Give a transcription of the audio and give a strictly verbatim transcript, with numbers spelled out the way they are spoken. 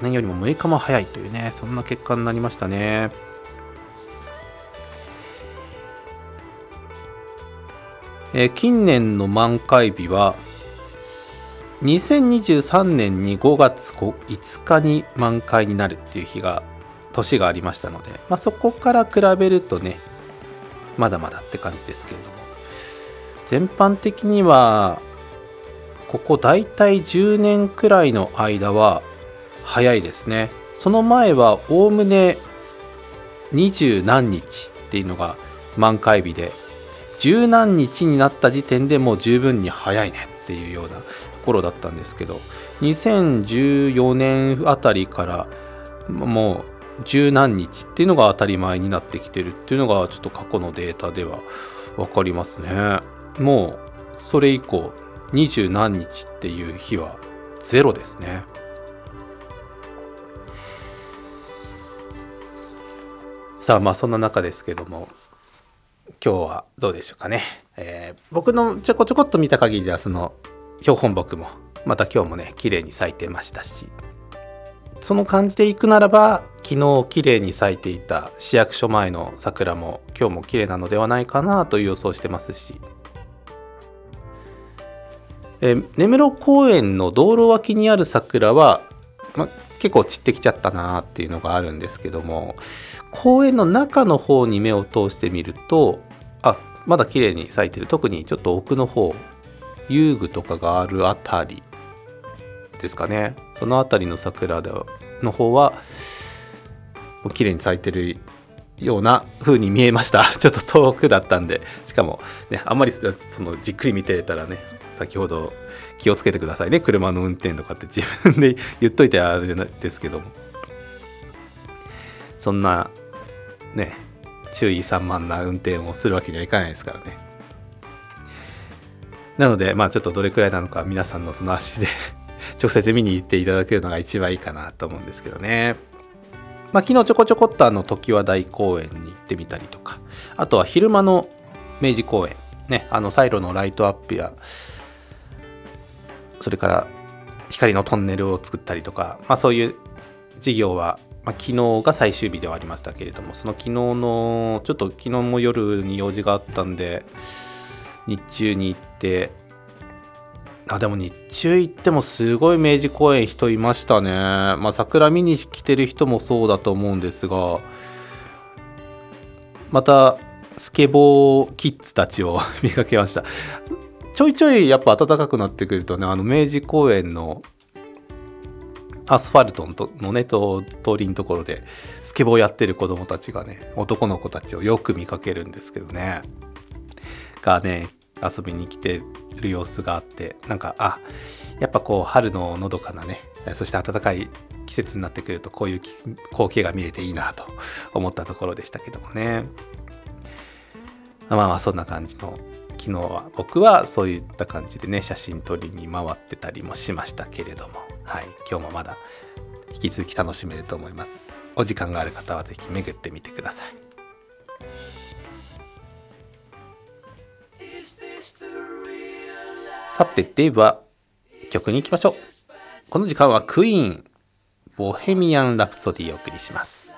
年よりもむいかも早いというね、そんな結果になりましたね。えー、近年の満開日はにせんにじゅうさんねんにごがついつかに満開になるっていう日が年がありましたので、まあ、そこから比べるとねまだまだって感じですけれども、全般的にはここだいたいじゅうねんくらいの間は早いですね。その前はおおむね二十何日っていうのが満開日で、十何日になった時点でもう十分に早いねっていうようなところだったんですけど、にせんじゅうよねんあたりからもう十何日っていうのが当たり前になってきてるっていうのがちょっと過去のデータでは分かりますね。もうそれ以降二十何日っていう日はゼロですね。さあまあそんな中ですけども、今日はどうでしょうかね。えー、僕のちょこちょこっと見た限りではその標本木もまた今日もね綺麗に咲いてましたし、その感じでいくならば昨日綺麗に咲いていた市役所前の桜も今日も綺麗なのではないかなという予想してますし、えー、根室公園の道路脇にある桜は、ま、結構散ってきちゃったなっていうのがあるんですけども、公園の中の方に目を通してみると、あ、まだ綺麗に咲いてる。特にちょっと奥の方、遊具とかがあるあたりですかね。そのあたりの桜の方は綺麗に咲いてるような風に見えました。ちょっと遠くだったんで、しかもね、あんまりそのじっくり見てたらね、先ほど気をつけてくださいね、車の運転とかって自分で言っといてあれですけども、そんなね注意散漫な運転をするわけにはいかないですからね。なのでまあちょっとどれくらいなのか皆さんのその足で直接見に行っていただけるのが一番いいかなと思うんですけどね。まあ昨日ちょこちょこっとあの常盤台公園に行ってみたりとか、あとは昼間の明治公園ね、あのサイロのライトアップやそれから光のトンネルを作ったりとか、まあそういう事業はまあ、昨日が最終日ではありましたけれども、その昨日のちょっと昨日も夜に用事があったんで日中に行って、あでも日中行ってもすごい明治公園人いましたね。まあ桜見に来てる人もそうだと思うんですが、またスケボーキッズたちを見かけました。ちょいちょいやっぱ暖かくなってくるとね、あの明治公園のアスファルトのねと通りのところでスケボーやってる子供たちがね、男の子たちをよく見かけるんですけどね、がね遊びに来てる様子があって、なんかあやっぱこう春ののどかなね、そして暖かい季節になってくるとこういう光景が見れていいなと思ったところでしたけどもね。まあまあそんな感じの昨日は僕はそういった感じでね写真撮りに回ってたりもしましたけれども、はい、今日もまだ引き続き楽しめると思います。お時間がある方はぜひ巡ってみてください。さてでは曲に行きましょう。この時間はクイーンボヘミアン・ラプソディをお送りします。